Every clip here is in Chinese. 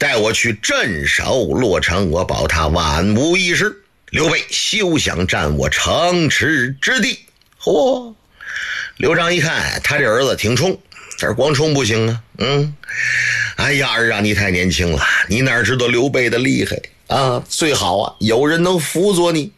带我去镇守洛城，我保他万无一失。刘备休想占我城池之地。嚯！刘璋一看他这儿子挺冲，但是光冲不行啊。哎呀，儿啊，你太年轻了，你哪知道刘备的厉害啊？最好啊有人能辅佐你。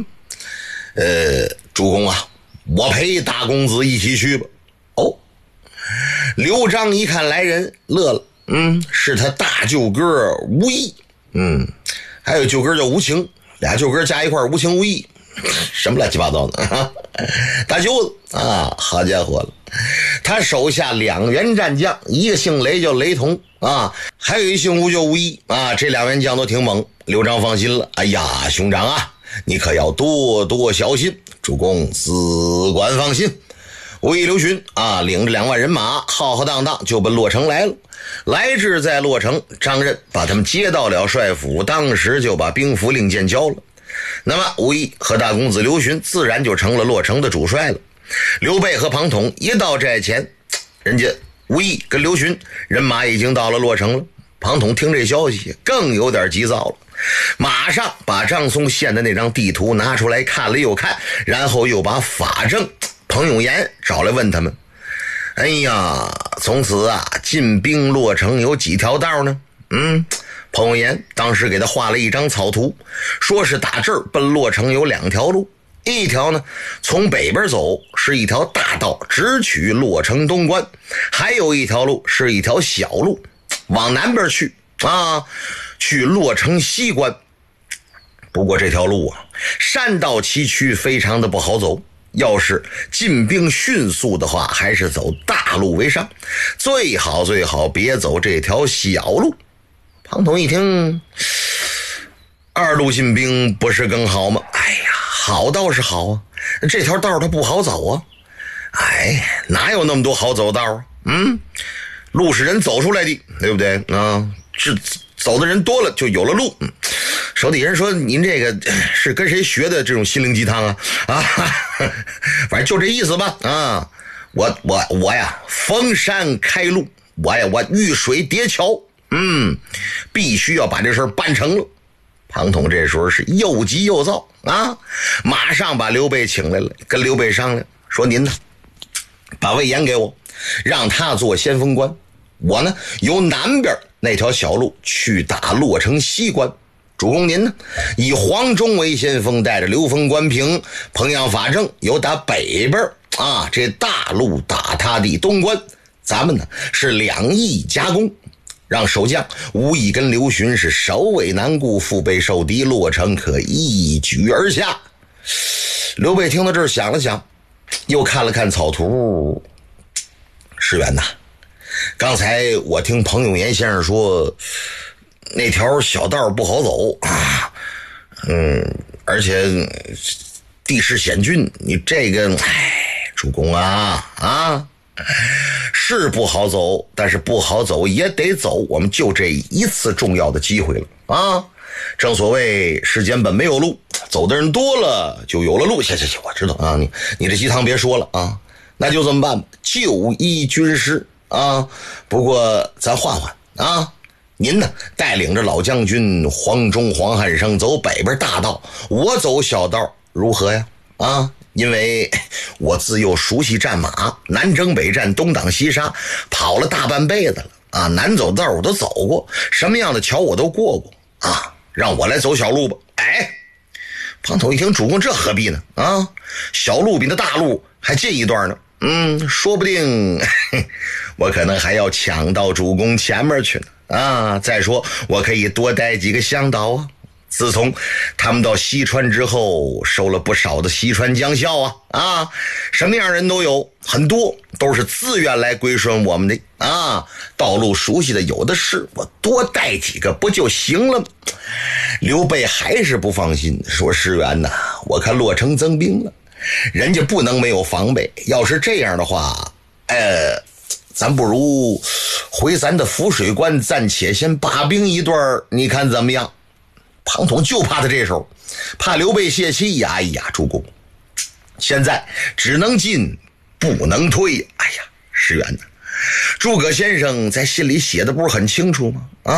主公啊，我陪大公子一起去吧。哦，刘璋一看来人乐了，是他大舅哥吴懿，还有舅哥叫吴情，俩舅哥加一块无情无义，什么乱七八糟的啊！大舅子啊，好家伙了，他手下2员战将，一个姓雷叫雷同啊，还有一姓吴叫吴懿啊，这2员将都挺猛。刘璋放心了，哎呀，兄长啊，你可要多多小心，主公自管放心。吴懿、刘询啊，领着2万人马，浩浩荡荡就奔洛城来了。来至在洛城，张任把他们接到了帅府，当时就把兵符令箭交了。那么吴懿和大公子刘询自然就成了洛城的主帅了。刘备和庞统一到寨前，人家吴懿跟刘询人马已经到了洛城了。庞统听这消息更有点急躁了，马上把张松献的那张地图拿出来看了又看，然后又把法正彭永岩找来问他们，哎呀，从此啊进兵洛城有几条道呢？彭永岩当时给他画了一张草图，说是打这儿奔洛城有2条路，一条呢从北边走是一条大道直取洛城东关，还有一条路是一条小路往南边去啊，去洛城西关。不过这条路啊山道崎岖，非常的不好走，要是进兵迅速的话，还是走大路为上，最好别走这条小路。庞统一听，2路进兵不是更好吗？哎呀，好倒是好啊，这条道它不好走啊。哎，哪有那么多好走道啊？路是人走出来的，对不对啊？是走的人多了就有了路。手底人说您这个是跟谁学的这种心灵鸡汤啊？反正就这意思吧啊！我呀，逢山开路，我遇水叠桥，必须要把这事儿办成了。庞统这时候是又急又躁啊，马上把刘备请来了，跟刘备商量说：“您呢，把魏延给我，让他做先锋官，我呢由南边那条小路去打洛城西关。主公您呢，以黄忠为先锋，带着刘封、关平、彭阳、法正，由打北边啊这大路打他的东关。咱们呢是2翼夹攻，让守将吴懿跟刘询是首尾难顾，腹背受敌，洛城可一举而下。”刘备听到这儿想了想，又看了看草图，石原呐，刚才我听彭永岩先生说那条小道不好走啊，而且地势险峻，你这个主公啊是不好走，但是不好走也得走，我们就这一次重要的机会了啊！正所谓世间本没有路，走的人多了就有了路。行，我知道啊，你这鸡汤别说了啊，那就这么办吧，就依军师啊。不过咱换啊，您呢带领着老将军黄忠、黄汉升走北边大道，我走小道，如何呀？啊，因为我自幼熟悉战马，南征北战，东挡西杀，跑了大半辈子了啊，难走道我都走过，什么样的桥我都过过啊，让我来走小路吧。庞统一听，主公这何必呢？啊，小路比那大路还近一段呢。说不定我可能还要抢到主公前面去呢啊！再说我可以多带几个向导啊。自从他们到西川之后，收了不少的西川将校啊，什么样人都有，很多都是自愿来归顺我们的啊。道路熟悉的有的是，我多带几个不就行了吗？刘备还是不放心，说石原呐，我看洛城增兵了，人家不能没有防备，要是这样的话，咱不如回咱的浮水关，暂且先罢兵一段，你看怎么样？庞统就怕他这手，怕刘备泄气呀！哎呀，主公，现在只能进不能退。哎呀，石原呐，诸葛先生在信里写的不是很清楚吗？啊。